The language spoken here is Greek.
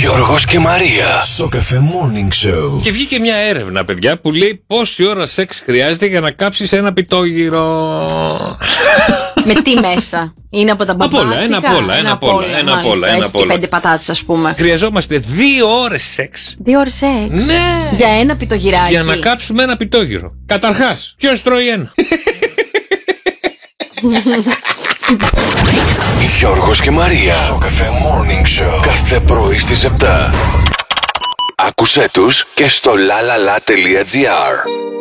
Γιώργος και Μαρία. Σοκαφέ Morning Show. Και βγήκε μια έρευνα, παιδιά, που λέει πόση ώρα σεξ χρειάζεται για να κάψεις ένα πιτόγυρο. Με τι μέσα? Είναι από τα μπαμπάτσικα? Ένα απ' όλα. Και 5 πατάτες, ας πούμε. Χρειαζόμαστε 2 ώρες σεξ. 2 ώρες σεξ? Ναι. Για ένα πιτογυράκι? Για να κάψουμε ένα πιτόγυρο. Καταρχάς, ποιος τρώει ένα? Γιώργος και Μαρία. Σοκαφέ Morning Show. Κάθε πρωί στις 7. Άκουσέ τους και στο lalala.gr.